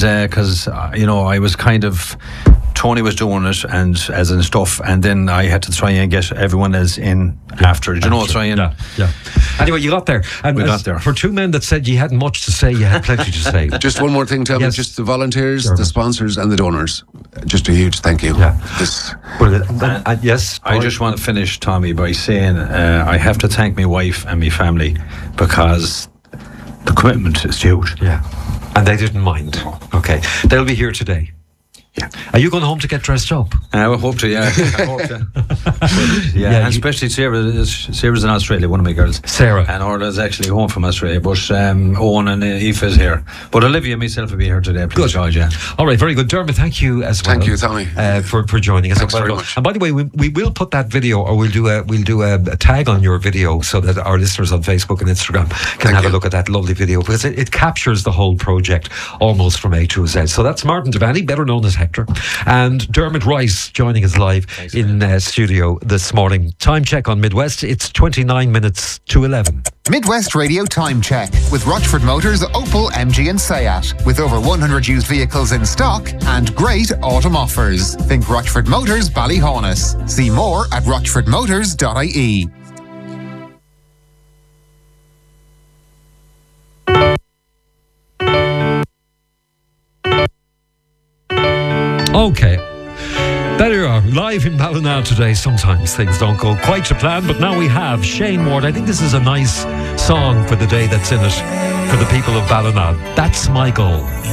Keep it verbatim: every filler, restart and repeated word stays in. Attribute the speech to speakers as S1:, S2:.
S1: because uh, you know, I was kind of, Tony was doing it and as in stuff, and then I had to try and get everyone else in yeah, after. Do you know, try and
S2: yeah, yeah. Anyway, you got there. And
S1: we got there.
S2: For two men that said you hadn't much to say, you had plenty to say.
S3: Just one more thing, tell me,
S2: yes.
S3: just the volunteers,
S2: sure.
S3: the sponsors, and the donors. Just a huge thank you.
S2: Yeah.
S3: This.
S2: Brilliant. And, and, and yes,
S1: I just want to finish, Tommy, by saying uh, I have to thank my wife and my family, because the commitment is huge.
S2: Yeah. And they didn't mind. Okay. They'll be here today.
S1: Yeah.
S2: Are you going home to get dressed up?
S1: I uh, hope to, yeah. I hope to. But, yeah,
S2: yeah,
S1: and especially Sarah. Sarah's in Australia, one of my girls.
S2: Sarah.
S1: And Orla's actually home from Australia, but um, Owen and uh, Aoife is here. But Olivia and myself will be here today. Please,
S2: good.
S1: George, yeah.
S2: All right, very good. Dermot, thank you as well.
S3: Thank you, Tommy.
S2: Uh, for, for joining us.
S3: Thanks very much.
S2: And by the way, we, we will put that video, or we'll do a we'll do a, a tag on your video so that our listeners on Facebook and Instagram can
S3: thank
S2: have
S3: you.
S2: a look at that lovely video, because it, it captures the whole project almost from A to Z. So that's Martin Devaney, better known as Hector, and Dermot Rice joining us live Thanks, in uh, studio this morning. Time check on Midwest. It's twenty-nine minutes to eleven.
S4: Midwest Radio Time Check with Rochford Motors, Opel, M G and Seat. With over one hundred used vehicles in stock and great autumn offers. Think Rochford Motors, Ballyhaunis. See more at rochford motors dot I E.
S2: Okay. There you are, live in Ballina today. Sometimes things don't go quite to plan, but now we have Shane Ward. I think this is a nice song for the day that's in it, for the people of Ballina. That's my goal.